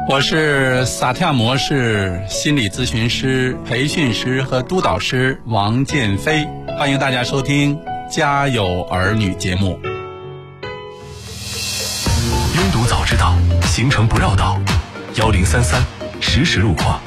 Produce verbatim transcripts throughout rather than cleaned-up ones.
我是萨提亚模式心理咨询师、培训师和督导师王建飞，欢迎大家收听《家有儿女》节目。 拥堵早知道，行程不绕道，幺零三三实时路况。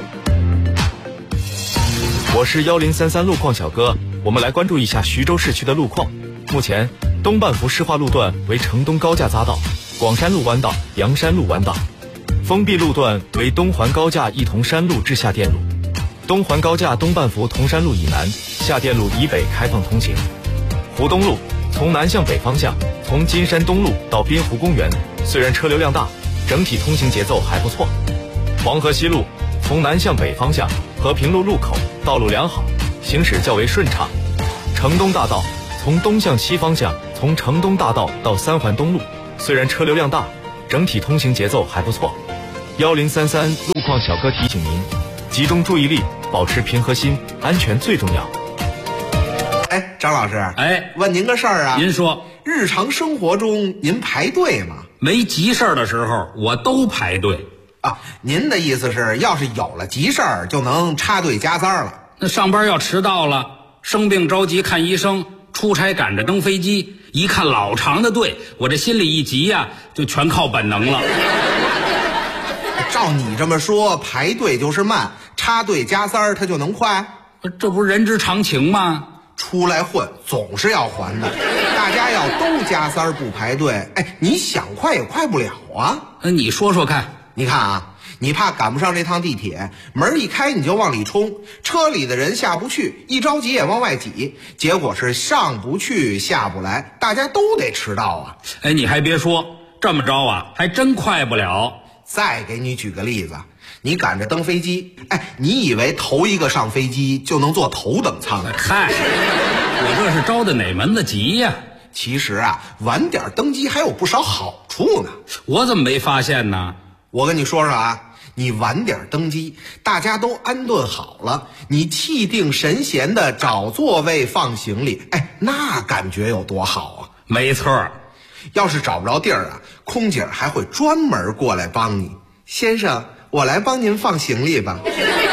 我是幺零三三路况小哥，我们来关注一下徐州市区的路况。目前，东半幅市化路段为城东高架匝道、广山路弯道、阳山路弯道。封闭路段为东环高架一同山路至下店路，东环高架东半幅同山路以南、下店路以北开放通行。湖东路从南向北方向，从金山东路到滨湖公园，虽然车流量大，整体通行节奏还不错。黄河西路从南向北方向，和平路路口道路良好，行驶较为顺畅。城东大道从东向西方向，从城东大道到三环东路，虽然车流量大，整体通行节奏还不错。幺零三三路况小哥提醒您，集中注意力，保持平和心，安全最重要。 哎，张老师， 哎， 问您个事儿啊。 您说， 日常生活中您排队吗？ 没急事儿的时候，我都排队啊。您的意思是，要是有了急事儿，就能插队加塞了？ 那上班要迟到了，生病着急看医生，出差赶着登飞机，一看老长的队，我这心里一急呀、啊，就全靠本能了。 照你这么说，排队就是慢，插队加塞儿它就能快？ 这不是人之常情吗？ 出来混总是要还的，大家要都加塞儿不排队，哎，你想快也快不了啊。 那你说说看。 你看啊，你怕赶不上这趟地铁，门一开你就往里冲，车里的人下不去，一着急也往外挤，结果是上不去下不来，大家都得迟到啊。 哎，你还别说，这么着啊，还真快不了。 再给你举个例子，你赶着登飞机，哎，你以为头一个上飞机就能坐头等舱？ 嗨，我这是着的哪门子急呀？ 其实啊，晚点登机还有不少好处呢。 我怎么没发现呢？ 我跟你说说啊，你晚点登机，大家都安顿好了，你气定神闲的找座位放行李，哎，那感觉有多好啊！ 没错， 要是找不着地儿啊，空姐还会专门过来帮你。先生，我来帮您放行李吧。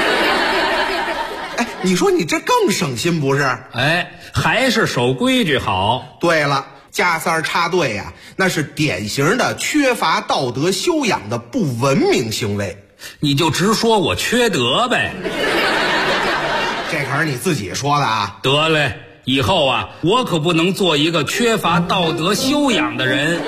哎，你说你这更省心不是？ 哎，还是守规矩好。 对了，加塞儿插队呀、啊，那是典型的缺乏道德修养的不文明行为。 你就直说我缺德呗。 这可是你自己说的啊。 得嘞，以后啊，我可不能做一个缺乏道德修养的人。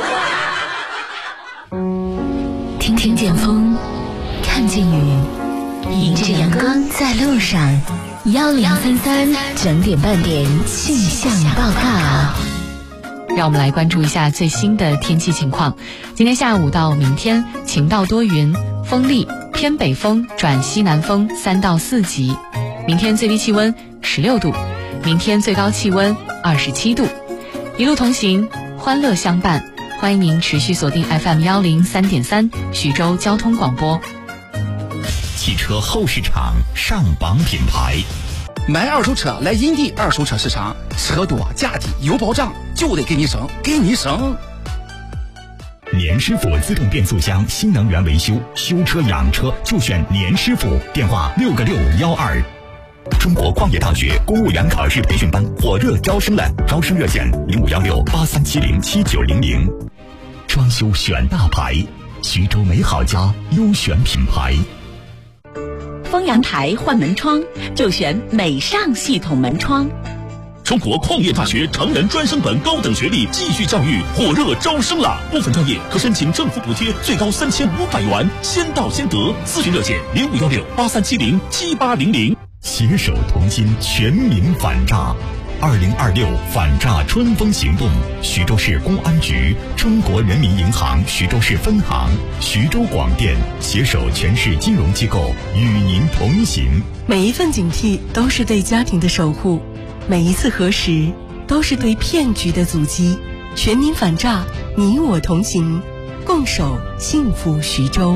听听见风，看见雨，迎着阳光在路上。幺零三三整点半点气象报告。 让我们来关注一下最新的天气情况。今天下午到明天晴到多云，风力偏北风转西南风三到四级。明天最低气温十六度，明天最高气温二十七度。一路同行，欢乐相伴。欢迎您持续锁定 F M 幺零三点三徐州交通广播。 汽车后市场上榜品牌， 买二手车来银地二手车市场，车多价低有保障，就得给你省，给你省。 年师傅自动变速箱新能源维修，修车养车就选年师傅，电话六个六幺二。中国矿业大学公务员考试培训班火热招生了，招生热线零五幺六八三七零七九零零。装修选大牌，徐州美好家优选品牌。 封阳台换门窗就选美尚系统门窗。 中国矿业大学成人专升本高等学历继续教育火热招生了，部分专业可申请政府补贴，最高三千五百元，先到先得。咨询热线零五幺六八三七零七八零零。 携手同心，全民反诈。二零二六反诈春风行动，徐州市公安局、中国人民银行徐州市分行、徐州广电携手全市金融机构与您同行。 每一份警惕都是对家庭的守护，每一次核实都是对骗局的阻击。全民反诈，你我同行，共守幸福徐州。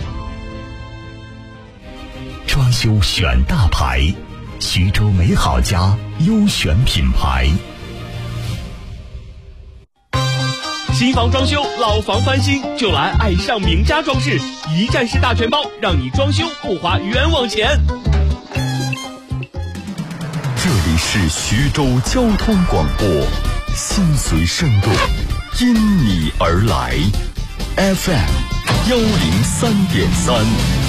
装修选大牌，徐州美好家优选品牌。 新房装修、老房翻新，就来爱上名家装饰，一站式大全包，让你装修不花冤枉钱。 这里是徐州交通广播，心随声动，因你而来 ，F M 幺零三点三。